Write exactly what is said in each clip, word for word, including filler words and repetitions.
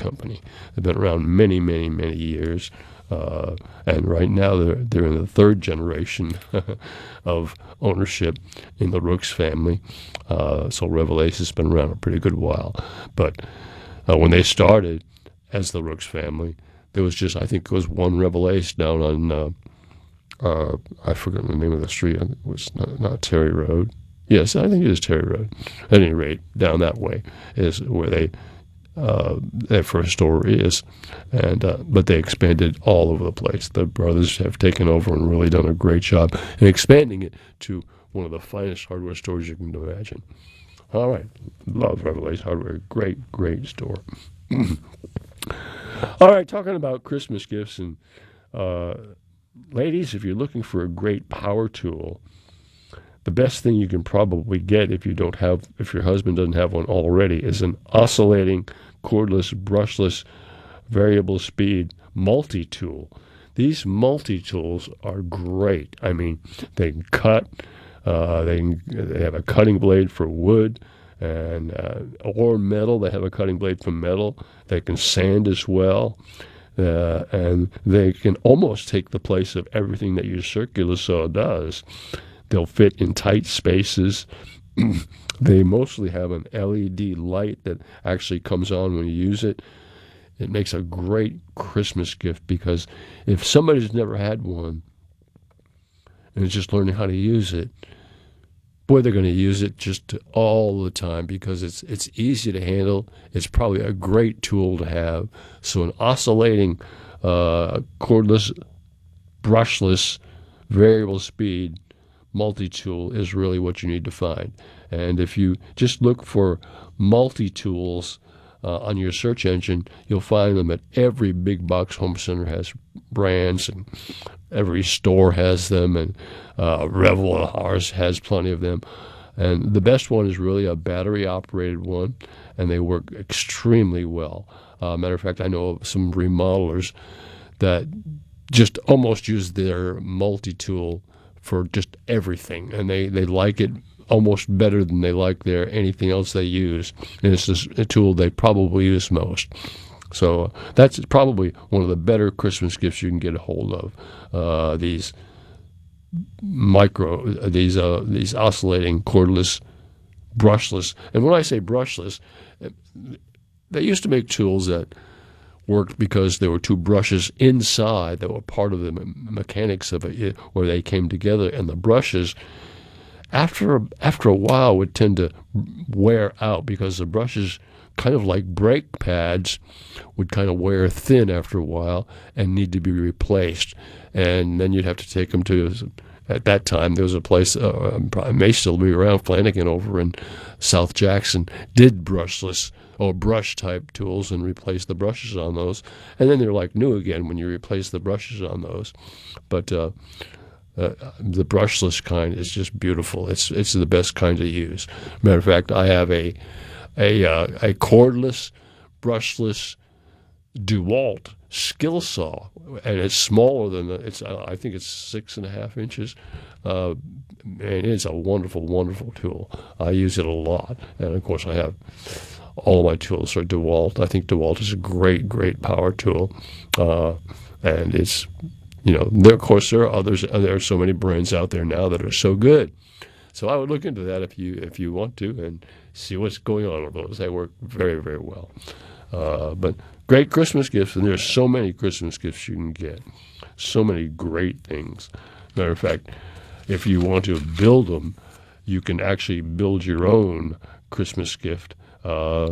company. They've been around many, many, many years. Uh, and right now they're, they're in the third generation of ownership in the Rooks family. Uh, so Revelace has been around a pretty good while. But uh, when they started as the Rooks family, there was just, I think it was one Revelace down on, uh, uh, I forget the name of the street. It was not, not Terry Road. Yes, I think it is Terry Road. At any rate, down that way is where they Uh, their first store is, and uh, but they expanded all over the place. The brothers have taken over and really done a great job in expanding it to one of the finest hardware stores you can imagine. All right, love Revelace Hardware, great, great store. All right, talking about Christmas gifts, and uh, ladies, if you're looking for a great power tool, the best thing you can probably get if you don't have, if your husband doesn't have one already, is an oscillating, cordless, brushless, variable speed multi-tool. These multi-tools are great. I mean, they can cut, uh, they, can, they have a cutting blade for wood, and uh, or metal. They have a cutting blade for metal. They can sand as well. Uh, and they can almost take the place of everything that your circular saw does. They'll fit in tight spaces. They mostly have an L E D light that actually comes on when you use it. It makes a great Christmas gift, because if somebody's never had one and is just learning how to use it, boy, they're going to use it just all the time, because it's it's easy to handle. It's probably a great tool to have. So an oscillating, uh, cordless, brushless, variable speed multi-tool is really what you need to find. And if you just look for multi-tools uh, on your search engine, you'll find them at every big box home center has brands, and every store has them, and uh, Revel ours has plenty of them. And the best one is really a battery-operated one, and they work extremely well. Uh, matter of fact, I know of some remodelers that just almost use their multi-tool for just everything, and they, they like it almost better than they like their anything else they use, and it's just a tool they probably use most. So uh, that's probably one of the better Christmas gifts you can get a hold of. Uh, these micro, these uh, these oscillating cordless, brushless, and when I say brushless, they used to make tools that worked because there were two brushes inside that were part of the mechanics of it, where they came together, and the brushes, after after a while, would tend to wear out, because the brushes, kind of like brake pads, would kind of wear thin after a while and need to be replaced. And then you'd have to take them to, at that time, there was a place, uh, it may still be around, Flanagan over in South Jackson, did brushless or brush-type tools and replace the brushes on those. And then they're like new again when you replace the brushes on those. But uh, uh, the brushless kind is just beautiful. It's it's the best kind to use. Matter of fact, I have a a uh, a cordless, brushless DeWalt skill saw, and it's smaller than the, it's. Uh, I think it's six and a half inches. Uh, and it's a wonderful, wonderful tool. I use it a lot, and of course I have all of my tools are DeWalt. I think DeWalt is a great, great power tool, uh, and it's, you know, there, of course there are others. There are so many brands out there now that are so good. So I would look into that if you if you want to, and see what's going on with those. They work very, very well. Uh, but great Christmas gifts, and there's so many Christmas gifts you can get. So many great things. Matter of fact, if you want to build them, you can actually build your own Christmas gift uh,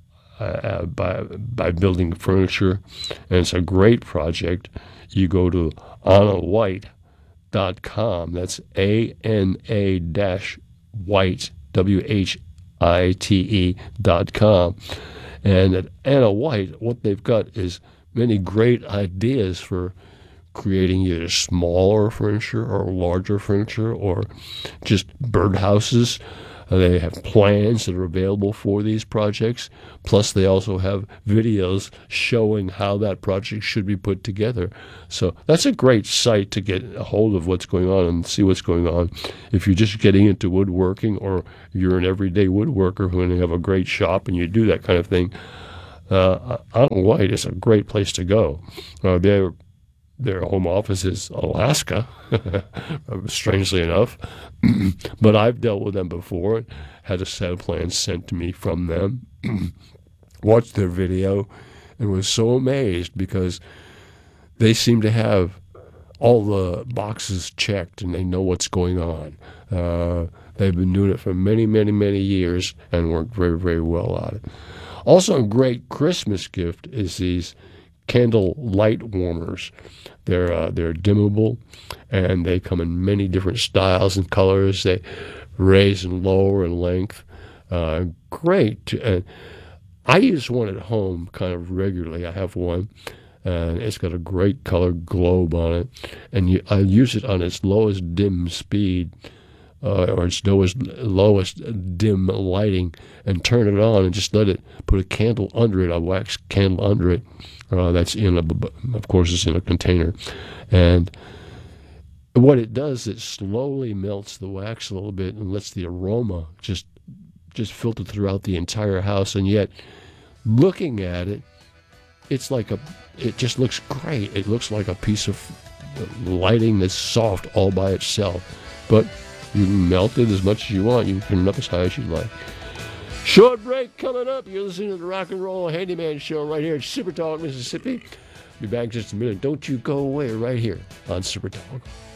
uh, by by building furniture, and it's a great project. You go to Anna White dot com. That's A N A dash White, W H I T E dot com. And at Anna White, what they've got is many great ideas for creating either smaller furniture or larger furniture, or just birdhouses. Uh, they have plans that are available for these projects. Plus, they also have videos showing how that project should be put together. So that's a great site to get a hold of what's going on and see what's going on. If you're just getting into woodworking, or you're an everyday woodworker who have a great shop and you do that kind of thing, Uh, Isle of Wight is a great place to go. Uh, their their home office is Alaska, strangely enough, but I've dealt with them before. Had a set of plans sent to me from them. Watched their video, and was so amazed because they seem to have all the boxes checked, and they know what's going on. Uh, they've been doing it for many, many, many years and worked very, very well at it. Also, a great Christmas gift is these candle light warmers. They're uh, they're dimmable, and they come in many different styles and colors. They raise and lower in length. Uh, great. And I use one at home kind of regularly. I have one, and it's got a great color globe on it, and you, I use it on its lowest dim speed, uh, or its lowest, lowest dim lighting, and turn it on and just let it put a candle under it, a wax candle under it. Uh, that's in a, of course, it's in a container, and what it does, it slowly melts the wax a little bit and lets the aroma just just filter throughout the entire house, and yet looking at it, it's like a, it just looks great. It looks like a piece of lighting that's soft all by itself. But you can melt it as much as you want. You can turn it up as high as you like. Short break coming up. You're listening to the Rock and Roll Handyman Show right here at Super Talk, Mississippi. Be back in just a minute. Don't you go away right here on Super Talk.